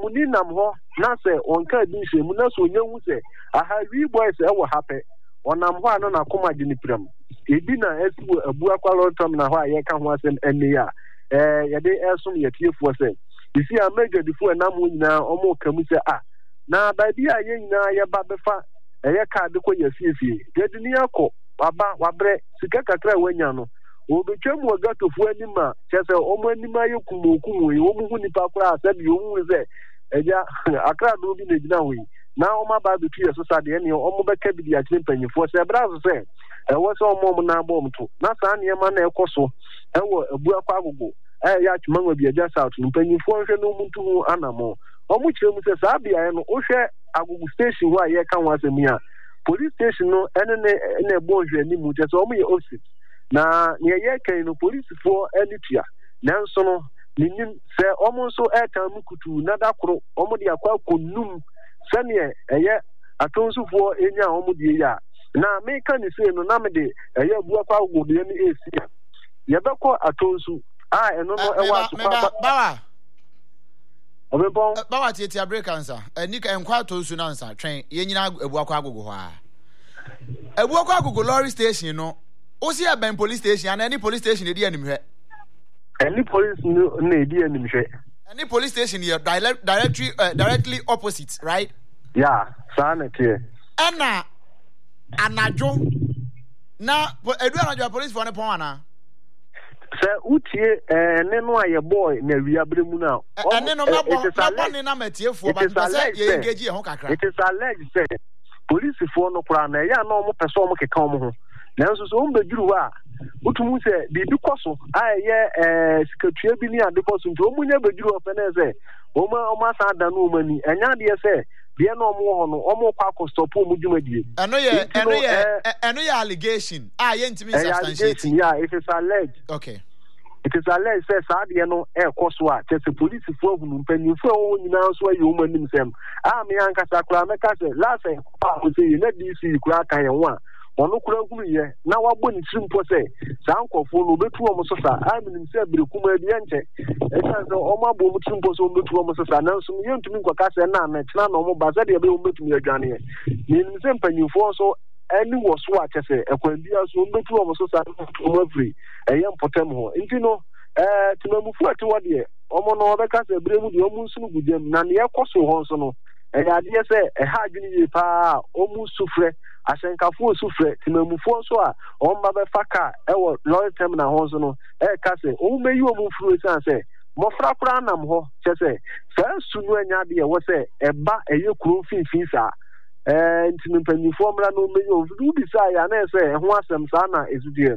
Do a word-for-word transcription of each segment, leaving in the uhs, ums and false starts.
ni nam ho na se onka di nhemu na so onyehu se aha wi boys e wo hape onam ho ano na koma gini pram ebi na esu abu akwalo tom na ho aye ka ho asem eni a eh ye de esum ye tiefo se isi a major difu na mu nyina omo kamu se a na ba bi a ye nyina ye ba befa eye ka de ko ye fiefie gedi ni akọ waba wabre sika kakra wanya no obetwam wagatofo anima kyese omo anima ye kumukumu ye omo hu nipa kora asabi omu ze eja akra do bi na gina hoyi na omo ba betu ye so sade ne omo beka bi dia kire panyifo se brazo se e wo se omo na abom to na sa ne ma na ekoso e wo abu akwa agogo e ya atuma bi eja south panyifo hwe no muntu hu anamo omo kire mu se sa bia ye no wo hwe agogo station wa ye kan wasemi a police station no ene ne ne bonhwe ni mu kyese omo ye office na ne ye kan no police for elitia nanso no ninim se omo so etam kutu na dakoro omo de akwa konum se ne eye atonsufo enya omo de ya na me kan ni se no na me de eye bu akwa godo ye ni esi ye beko atonsu a eno no e wa so bawa obebon bawa tieti break answer enika enkwa atonsu na answer twen ye nyina ebu akwa agogo ho a ebu akwa agogo lorry station no osi aben police station and any police station edi animhwe any police no na edi animhwe any police station here direct directly uh, directly opposite right yeah sana tie ana anajo na edu anajo police for ne pon ana se utie eh ne no aye boy na wiabre mu na ene no na bon na bon ne na matiefuo ba se ye engage e ho kakra it is alleged say police for no kura na ya na omo pese omo keka omo ho nanso so on beduru a utumu se bibi koso aye eh sikatue bi ni ade koso nti omunya beduru ofe na se oma oma sa da no mani enya de se bia na omo ho no omo kwa ko stop omo dwumadie eno ye eno ye eno ye allegation ah ye ntimi substantiate yeah it is alleged okay it is alleged say sa de no e koso a tese police fo hunu mpanimfo o nyina so aye omo anim sem ah me ankasa kura meka se last e pa ko se na D C kura kan ye ho a ono kura hunu ye na wabɔ ni trimpo se sa ankofo no betu omo so sa aminim se berekuma bi enche e san so omo abɔ mu trimpo so betu omo so sa nanso me yentumi nkɔka se na na tena na omo ba se de be omo betumi adwane ye ni se mpanyimfo so ani wo so a kyese ekwan bia so omo betu omo so sa omo afri eye mpotem ho nti no eh timamufu ati wode omo no obeka se bremu de omo nsunu gudem na ne ekoso ho so no e ya de se e ha adwene ye pa omo sufre asenkafo sufre timamufu so a omba be faka e wo loyal terminal ho so no e ka se omo meyi omo furu san se mofra kura nam ho kyese sa sunu anya de e wo se e ba eye kuro finfin sa eh ntimi panyifo mra no meyi omo furu bi sa ya na se ho asem sa na ezudie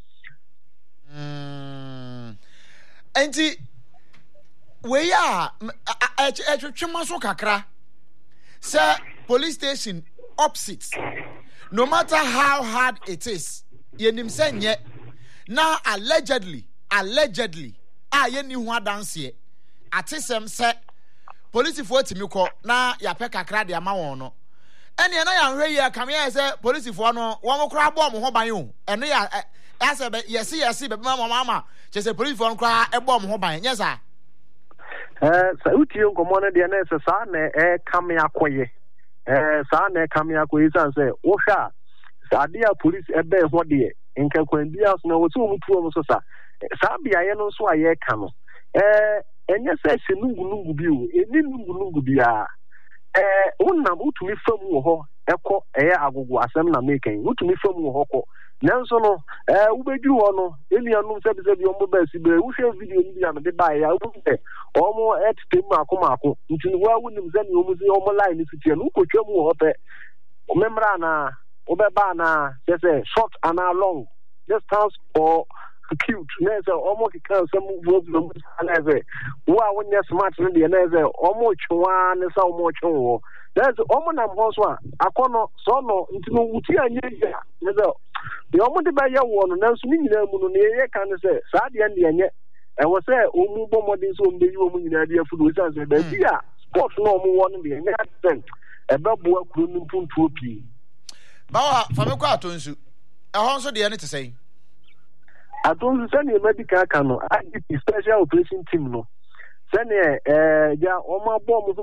mm enti we ya e twetwema so kakra say police station opposite no matter how hard it is yenim senye na allegedly allegedly a yeni hu adanse atesem se police fo timi ko na ya pe kakra de ama won no ene na ya hwe ye kam ya se police fo no won kra bo mo ho ban o ene ya ase be yesi yesi be mama mama che se police fo kra e bo mo ho ban nyesa eh sa utie nkomo na de na se sa na e kam ya koye eh sa na kam ya koye san se wo hwa sa dia police e be ho de nka kwan bia so na wo tu mu tu mo so sa sa bia ye no so aye ka no eh enye se se nungu nungu bi o eni nungu nungu bia eh wonna utumi fam wo ho ekọ eye agogo asem na meken utumi fam wo ho ko nanso no eh ubeduru ho no elianum se bi se bi ombo ba si be wo hwe video ni bia me de ba ya wo se omo ettem mako mako ntini wa wunim ze ni omo ze omo line ni fitie no ko twam wo ho pe o memra na obeba na se se short and long distance or cute neze omo kika some problem neze wa wonya smart ne de neze omo twa ne sa omo twa that's omo na mhoso a akono so no ntino wuti anye ya neze de omo de ba ye wo no nanso ni nyina mu no ne ye kan se sa de ande anye e wo se omu bo modin so mbe yi omu nyina de afudo sa se ba bi a sport no omo wo no de anye accent e ba bo akuru ni mpuntu opi bawa fa me kwa atonsu e ho nso de ne te sei atonsu se ne medical ka no I G P special operation team no se ne eh ja o ma bo mo